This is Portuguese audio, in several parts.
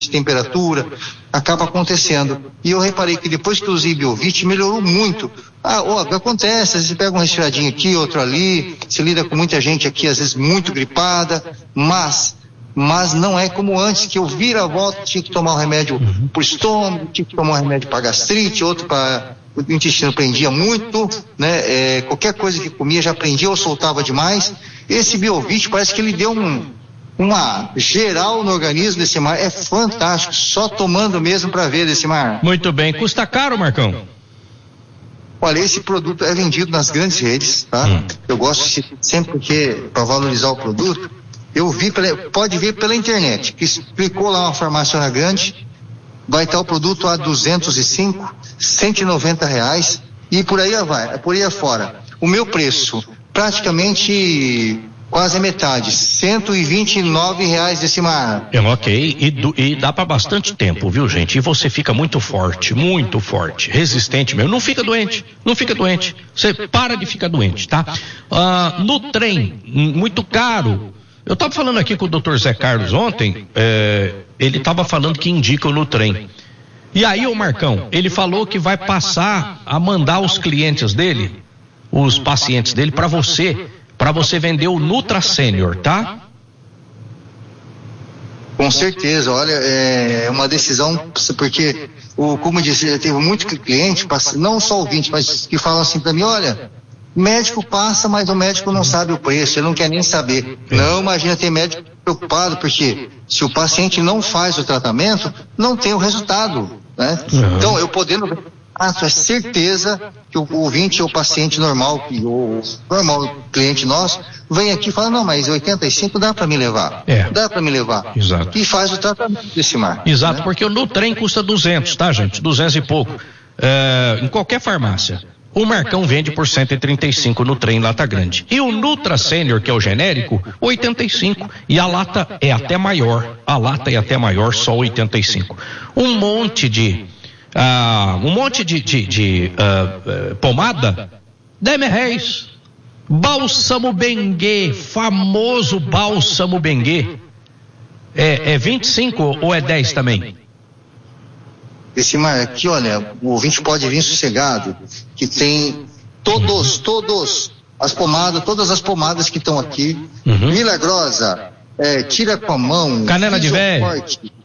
de temperatura, acaba acontecendo. E eu reparei que depois que eu usei Biovit, melhorou muito. Acontece, às vezes pega um resfriadinho aqui, outro ali, se lida com muita gente aqui, às vezes muito gripada, mas não é como antes, que eu vira a volta, tinha que tomar um remédio pro estômago, tinha que tomar um remédio para gastrite, outro para o intestino prendia muito, né? Qualquer coisa que comia já prendia ou soltava demais. Esse Biovit parece que ele deu uma geral no organismo desse mar, é fantástico, só tomando mesmo para ver desse mar. Muito bem, custa caro, Marcão? Olha, esse produto é vendido nas grandes redes, tá? Eu gosto sempre porque, para valorizar o produto, pode ver pela internet, que explicou lá uma farmácia grande, vai estar o produto a R$205, R$190 e por aí afora. O meu preço, praticamente quase a metade, R$129 desse mar. Ok, e dá para bastante tempo, viu, gente? E você fica muito forte, resistente mesmo. Não fica doente. Você para de ficar doente, tá? No trem, muito caro. Eu estava falando aqui com o Dr. Zé Carlos ontem, ele estava falando que indica o Nutrem. E aí, o Marcão, ele falou que vai passar a mandar os clientes dele, os pacientes dele, para você vender o Nutra Senior, tá? Com certeza, olha, é uma decisão, porque, como eu disse, teve muito cliente, não só ouvinte, mas que falam assim para mim, olha, médico passa, mas o médico não sabe o preço, ele não quer nem saber. Não, imagina, tem médico preocupado, porque se o paciente não faz o tratamento, não tem o resultado, né? Então, eu podendo... é certeza que o ouvinte ou o paciente normal, o cliente nosso, vem aqui e fala, não, mas 85 dá para me levar. Dá para me levar. Exato. E faz o tratamento desse mar. Exato, né? porque o Nutrem custa 200, tá, gente? 200 e pouco. Em qualquer farmácia. O Marcão vende por 135 no trem lata grande. E o Nutra Senior, que é o genérico, 85. E a lata é até maior. Só 85. Um monte de pomada, R$10. Bálsamo Benguê, famoso Bálsamo Benguê, é 25 ou é 10 também? Esse mar aqui, olha, o ouvinte pode vir sossegado, que tem todas as pomadas que estão aqui, Milagrosa, tira com a mão, canela de véio,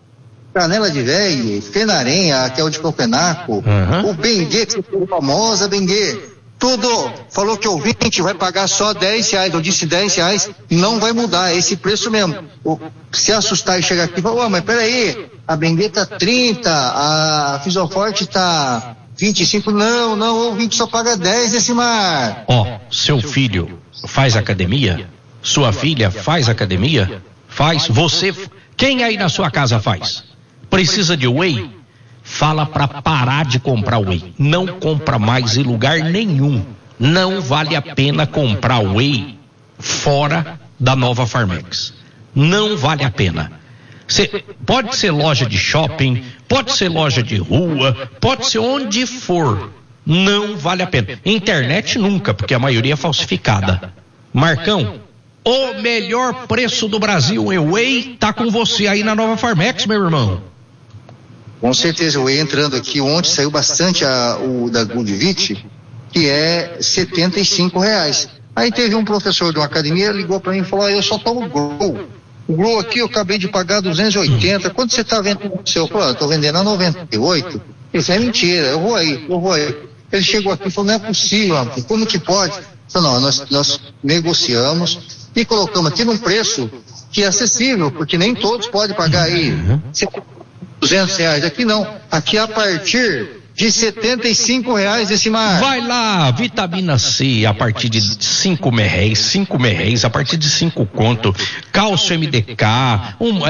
Fenarenha, que é o de Copenaco, o Benguê, que é famosa Benguê, tudo. Falou que o ouvinte vai pagar só R$10, eu disse R$10, não vai mudar, é esse preço mesmo. Se assustar e chegar aqui e falar, mas peraí, a Benguê tá 30, a Fisioforte tá 25, não, o ouvinte só paga 10 desse mar. Seu filho faz academia? Sua filha faz academia? Faz? Você, quem aí na sua casa faz? Precisa de whey? Fala para parar de comprar whey. Não compra mais em lugar nenhum. Não vale a pena comprar whey fora da Nova Farmex. Não vale a pena. Pode ser loja de shopping, pode ser loja de rua, pode ser onde for. Não vale a pena. Internet nunca, porque a maioria é falsificada. Marcão, o melhor preço do Brasil em whey tá com você aí na Nova Farmex, meu irmão. Com certeza, eu ia entrando aqui, ontem saiu bastante o da Goodvit, que é R$75. Aí teve um professor de uma academia, ligou para mim e falou, eu só tomo Grow. O Grow aqui eu acabei de pagar 280, quanto você tá vendendo o seu? Eu falei, eu tô vendendo a 98. Ele falou, é mentira, eu vou aí. Ele chegou aqui e falou, não é possível, como que pode? Eu falei, não, nós negociamos e colocamos aqui num preço que é acessível, porque nem todos podem pagar aí R$200, aqui não, aqui a partir de R$75 desse mar. Vai lá, vitamina C a partir de R$5, a partir de 5 conto, cálcio MDK,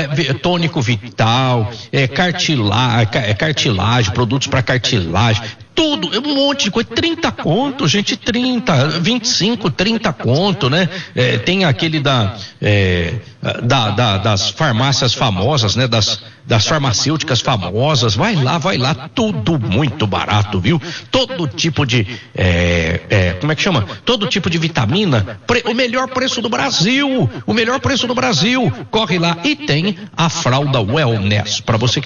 tônico vital, cartilagem, produtos para cartilagem, tudo, um monte de coisa, 30 conto, gente, 30, 25, 30 conto, né? Tem aquele das farmácias famosas, né? Das farmacêuticas famosas, vai lá, tudo muito barato, viu? Todo tipo de, como é que chama? Todo tipo de vitamina, o melhor preço do Brasil, corre lá. E tem a fralda Wellness, para você que